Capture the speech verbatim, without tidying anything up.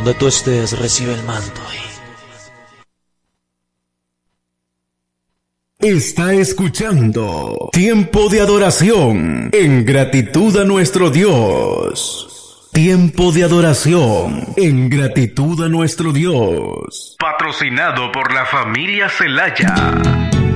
Donde tú estés, recibe el manto. Está escuchando Tiempo de Adoración en gratitud a nuestro Dios. Tiempo de Adoración en gratitud a nuestro Dios. Patrocinado por la familia Celaya.